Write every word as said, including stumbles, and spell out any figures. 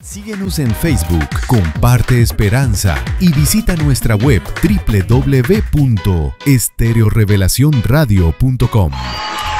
Síguenos en Facebook, comparte esperanza y visita nuestra web doble u doble u doble u punto estereo revelación radio punto com.